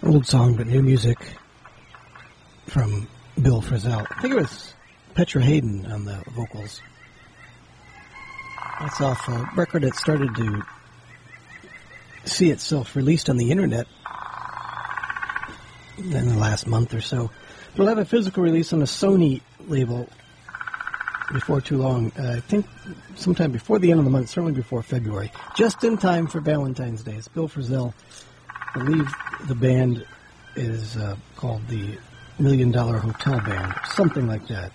Old song, but new music from Bill Frisell. I think it was Petra Hayden on the vocals. That's off a record that started to see itself released on the internet in the last month or so. It'll have a physical release on the Sony label before too long. I think sometime before the end of the month, certainly before February. Just in time for Valentine's Day. It's Bill Frisell. I believe the band is called the $1 Million Hotel Band, something like that.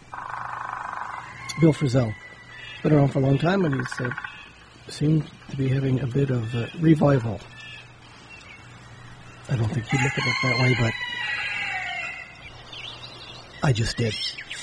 Bill Frisell. Been around for a long time, and he's seemed to be having a bit of revival. I don't think he'd look at it that way, but I just did.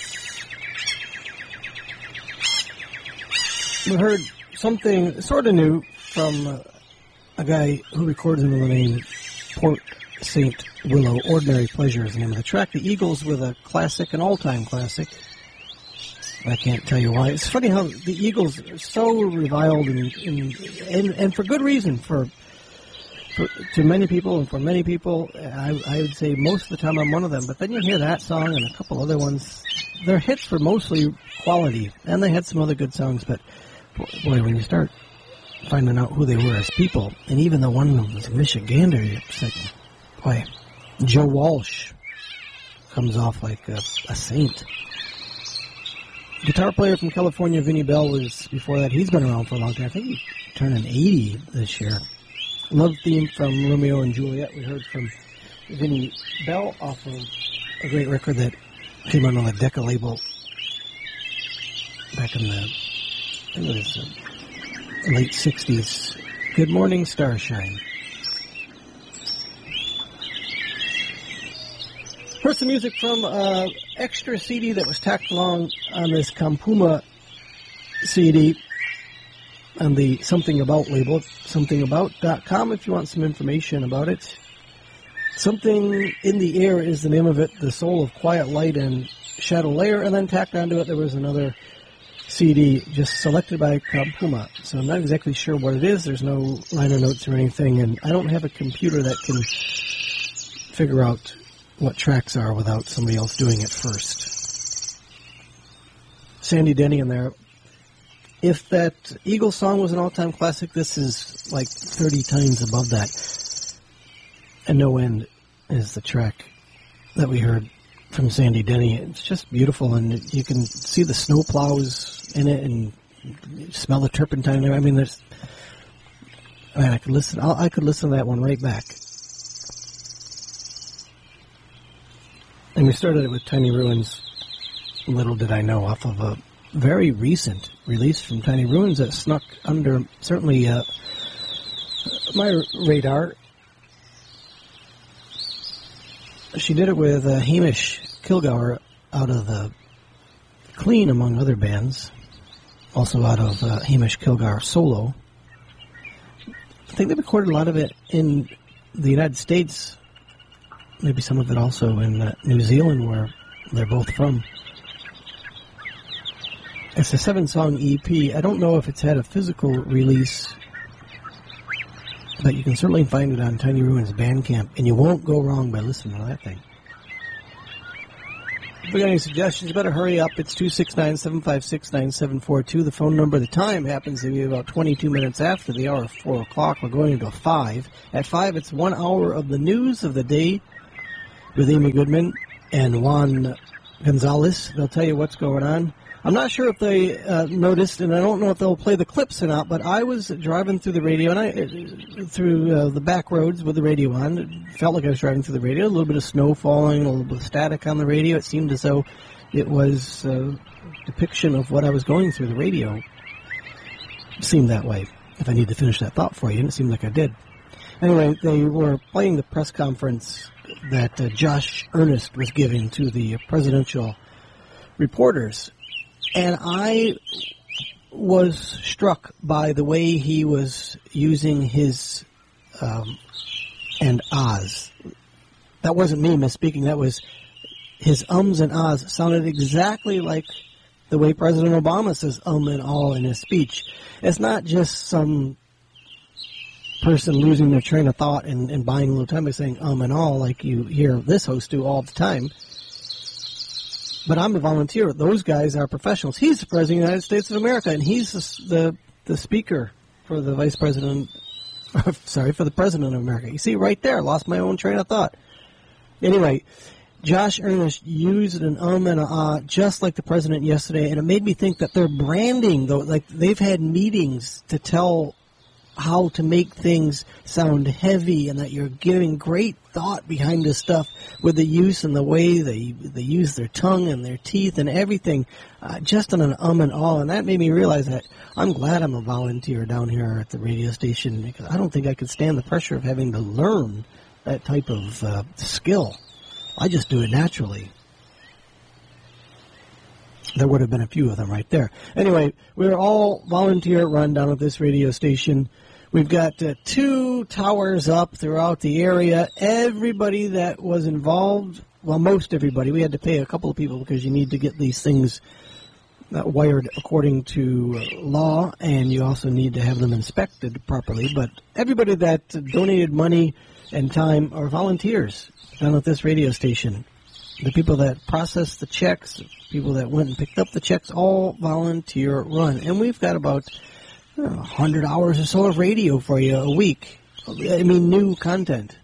We heard something sort of new from a guy who recorded under the name Port St. Willow. Ordinary Pleasure is the name of the track. The Eagles with a classic, an all-time classic. I can't tell you why. It's funny how the Eagles are so reviled and for good reason to many people and for many people. I would say most of the time I'm one of them. But then you hear that song and a couple other ones. Their hits were mostly quality, and they had some other good songs. But boy, when you start finding out who they were as people, and even the one that was a Michigander, it's like, boy, Joe Walsh comes off like a saint. Guitar player from California, Vinnie Bell, was before that. He's been around for a long time. I think he's turning 80 this year. Love theme from Romeo and Juliet. We heard from Vinnie Bell off of a great record that came out on the Decca label back in the, I think it was late 60s. Good Morning Starshine. Heard some music from extra CD that was tacked along on this Kampuma CD on the Something About label. SomethingAbout.com if you want some information about it. Something in the Air is the name of it. The Soul of Quiet Light and Shadow Layer. And then tacked onto it there was another CD just selected by Kampuma. So I'm not exactly sure what it is. There's no liner notes or anything. And I don't have a computer that can figure out what tracks are without somebody else doing it first. Sandy Denny in there. If that Eagles song was an all-time classic, this is like 30 times above that. And No End is the track that we heard from Sandy Denny. It's just beautiful, and you can see the snow plows in it and smell the turpentine there. I mean, there's... Man, I could listen to that one right back. And we started it with Tiny Ruins, Little Did I Know, off of a very recent release from Tiny Ruins that snuck under, certainly, my radar. She did it with Hamish Kilgour out of the Clean, among other bands, also out of Hamish Kilgour solo. I think they recorded a lot of it in the United States, maybe some of it also in New Zealand, where they're both from. It's a 7-song EP. I don't know if it's had a physical release, but you can certainly find it on Tiny Ruins Bandcamp, and you won't go wrong by listening to that thing. If you got any suggestions, you better hurry up. It's 269-756-9742. The phone number. The time happens to be about 22 minutes after the hour of 4 o'clock. We're going into 5. At 5, it's 1 hour of the news of the day with Amy Goodman and Juan Gonzalez. They'll tell you what's going on. I'm not sure if they noticed, and I don't know if they'll play the clips or not, but I was driving through the radio, and through the back roads with the radio on. It felt like I was driving through the radio. A little bit of snow falling, a little bit of static on the radio. It seemed as though it was a depiction of what I was going through the radio. It seemed that way. If I need to finish that thought for you, and it seemed like I did. Anyway, they were playing the press conference that Josh Earnest was giving to the presidential reporters. And I was struck by the way he was using his and ahs. That wasn't me misspeaking. That was his ums and ahs sounded exactly like the way President Obama says and all in his speech. It's not just some person losing their train of thought and buying a little time by saying and all, like you hear this host do all the time. But I'm a volunteer. Those guys are professionals. He's the President of the United States of America, and he's the speaker for the Vice President, for the President of America. You see, right there, lost my own train of thought. Anyway, Josh Earnest used an and a just like the President yesterday, and it made me think that their branding, though, like they've had meetings to tell how to make things sound heavy, and that you're giving great thought behind this stuff with the use and the way they use their tongue and their teeth and everything, just on an and all. And that made me realize that I'm glad I'm a volunteer down here at the radio station, because I don't think I could stand the pressure of having to learn that type of skill. I just do it naturally. There would have been a few of them right there. Anyway, we're all volunteer run down at this radio station. We've got 2 towers up throughout the area. Everybody that was involved, well, most everybody. We had to pay a couple of people because you need to get these things wired according to law, and you also need to have them inspected properly. But everybody that donated money and time are volunteers down at this radio station. The people that processed the checks, people that went and picked up the checks, all volunteer run. And we've got about 100 hours or so of radio for you a week. I mean, new content.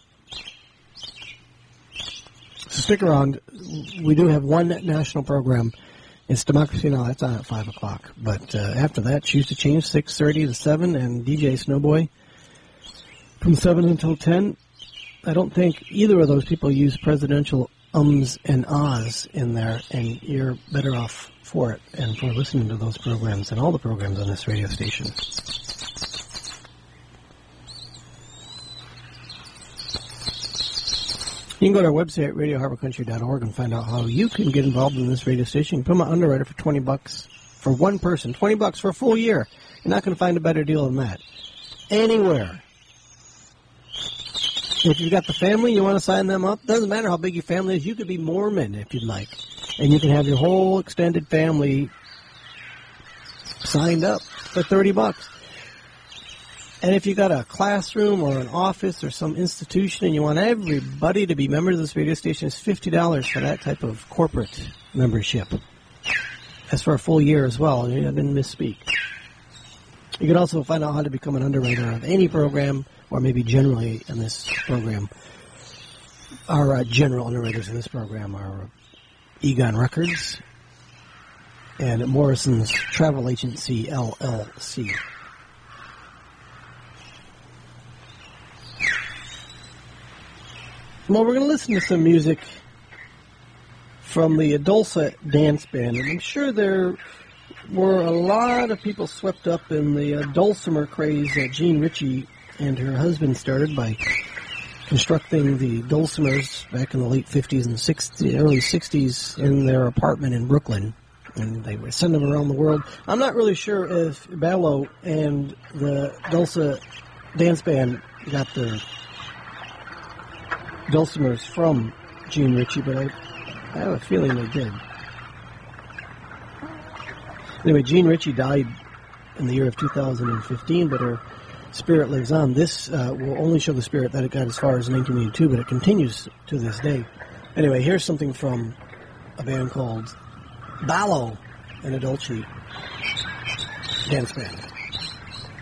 So stick around. We do have one national program. It's Democracy Now! That's on at 5 o'clock. But after that, Choose to Change, 6:30 to 7, and DJ Snowboy from 7 until 10. I don't think either of those people use presidential ums and ahs in there, and you're better off for it and for listening to those programs and all the programs on this radio station. You can go to our website, radioharborcountry.org, and find out how you can get involved in this radio station. You can become an underwriter for $20 for one person, $20 for a full year. You're not going to find a better deal than that anywhere. If you've got the family, you want to sign them up, doesn't matter how big your family is. You could be Mormon if you'd like. And you can have your whole extended family signed up for $30. And if you've got a classroom or an office or some institution and you want everybody to be members of this radio station, it's $50 for that type of corporate membership. That's for a full year as well. I didn't misspeak. You can also find out how to become an underwriter of any program, or maybe generally in this program. Our general underwriters in this program are Egon Records and Morrison's Travel Agency, LLC. Well, we're going to listen to some music from the Dulce Dance Band, and I'm sure there were a lot of people swept up in the dulcimer craze that Jean Ritchie and her husband started by constructing the dulcimers back in the late 50s and early 60s in their apartment in Brooklyn. And they would send them around the world. I'm not really sure if Bello and the Dulce Dance Band got the dulcimers from Jean Ritchie, but I have a feeling they did. Anyway, Jean Ritchie died in the year of 2015, but her spirit lives on. This will only show the spirit that it got as far as 1982, but it continues to this day. Anyway, here's something from a band called Ballo and a Dulce Dance Band.